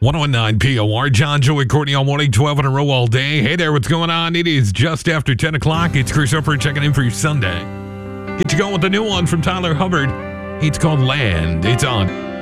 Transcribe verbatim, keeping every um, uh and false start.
one oh nine P O R, John, Joey, Courtney all morning, twelve in a row all day. Hey there, what's going on? It is just after ten o'clock. It's Chris Hooper checking in for your Sunday. Get you going with the new one from Tyler Hubbard. It's called Land. It's on